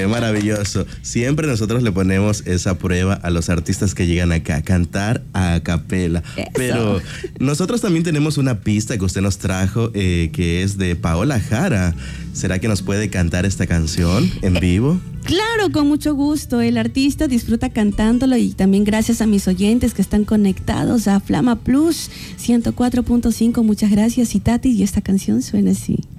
Qué maravilloso. Siempre nosotros le ponemos esa prueba a los artistas que llegan acá, cantar a capela. Eso. Pero nosotros también tenemos una pista que usted nos trajo, que es de Paola Jara. ¿Será que nos puede cantar esta canción en vivo? Claro, con mucho gusto. El artista disfruta cantándolo y también gracias a mis oyentes que están conectados a Flama Plus 104.5. Muchas gracias, y Tati, y esta canción suena así.